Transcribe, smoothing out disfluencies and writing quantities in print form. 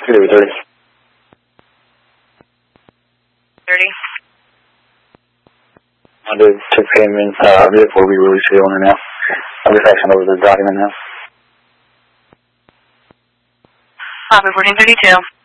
30. 30. I'll do 6 minutes. Vehicle will be released to the owner now. I'll be faxing over the document now. Copy 1432.